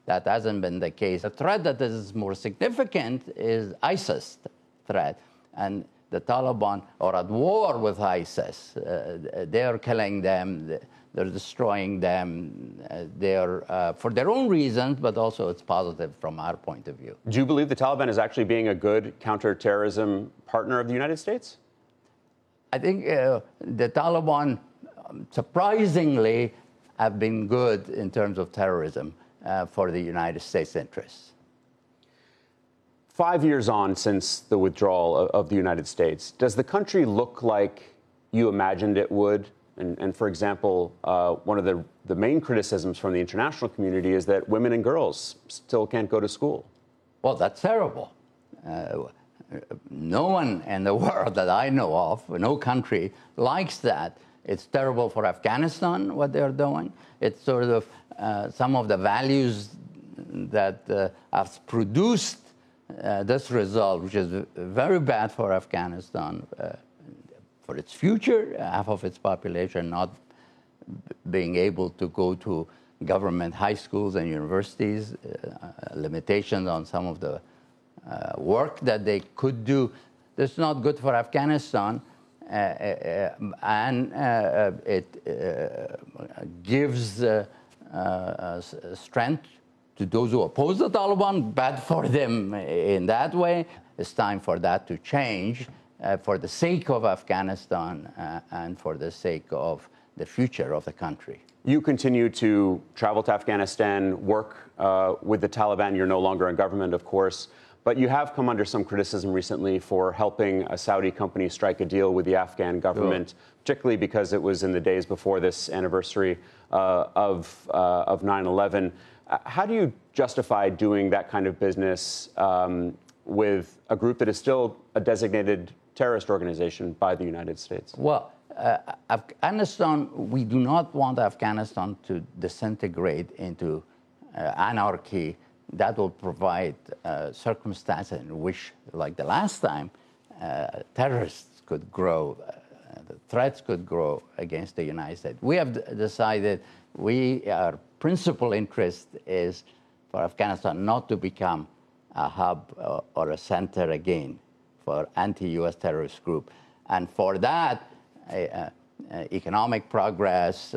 that hasn't been the case. The threat that is more significant is ISIS threat. And the Taliban are at war with ISIS. They are killing them. They're destroying them. They're for their own reasons, but also it's positive from our point of view. Do you believe the Taliban is actually being a good counterterrorism partner of the United States? I think the Taliban, surprisingly, have been good in terms of terrorism for the United States interests. 5 years on since the withdrawal of the United States, does the country look like you imagined it would? And for example, one of the main criticisms from the international community is that women and girls still can't go to school. Well, that's terrible. No one in the world that I know of, no country, likes that. It's terrible for Afghanistan, what they're doing. It's sort of some of the values that have produced this result, which is very bad for Afghanistan, for its future, half of its population not being able to go to government high schools and universities, limitations on some of the work that they could do. This is not good for Afghanistan, and it gives strength to those who oppose the Taliban. Bad for them in that way. It's time for that to change for the sake of Afghanistan and for the sake of the future of the country. You continue to travel to Afghanistan, work with the Taliban. You're no longer in government, of course, but you have come under some criticism recently for helping a Saudi company strike a deal with the Afghan government, particularly because it was in the days before this anniversary of 9/11. How do you justify doing that kind of business with a group that is still a designated terrorist organization by the United States? Well, Afghanistan, we do not want Afghanistan to disintegrate into anarchy. That will provide circumstances in which, like the last time, terrorists could grow, the threats could grow against the United States. We have decided our principal interest is for Afghanistan not to become a hub or a center again for anti-U.S. terrorist group. And for that, economic progress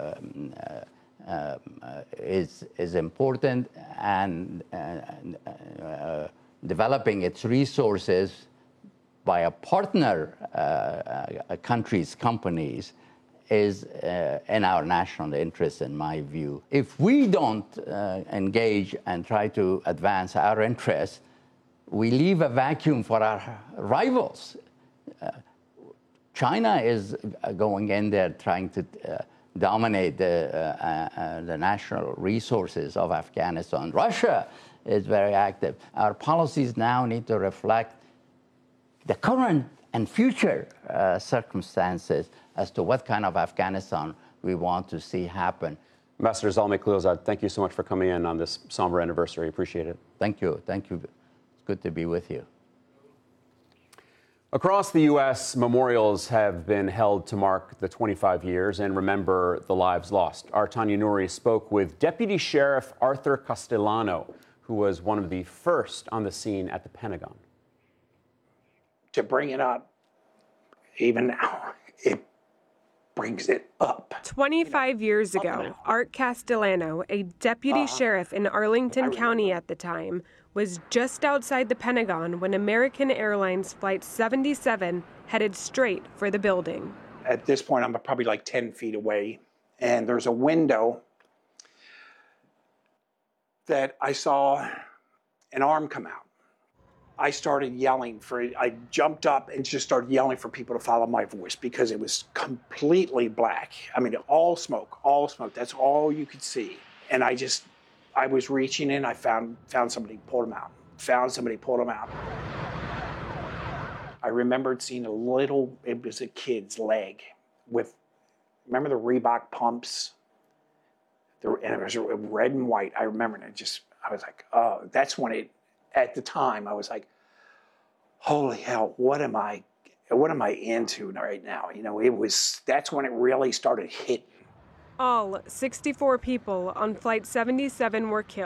is important, and developing its resources by a partner country's companies is in our national interest, in my view. If we don't engage and try to advance our interests, we leave a vacuum for our rivals. China is going in there trying to dominate the national resources of Afghanistan. Russia is very active. Our policies now need to reflect the current and future circumstances as to what kind of Afghanistan we want to see happen. Ambassador Zalmay Khalilzad, thank you so much for coming in on this somber anniversary. Appreciate it. Thank you. Thank you. It's good to be with you. Across the U.S., memorials have been held to mark the 25 years and remember the lives lost. Our Tanya Nouri spoke with Deputy Sheriff Arthur Castellano, who was one of the first on the scene at the Pentagon. To bring it up, even now, it brings it up. 25 years ago, Art Castellano, a deputy sheriff in Arlington County at the time, was just outside the Pentagon when American Airlines Flight 77 headed straight for the building. At this point, I'm probably like 10 feet away, and there's a window that I saw an arm come out. I started yelling I jumped up and just started yelling for people to follow my voice because it was completely black. I mean, all smoke. That's all you could see. And I was reaching in, I found somebody, pulled him out. I remembered seeing it was a kid's leg with, remember the Reebok pumps? And it was red and white. I remember it. I was like, oh, that's when at the time, I was like, holy hell, what am I into right now? You know, that's when it really started hitting. All 64 people on Flight 77 were killed.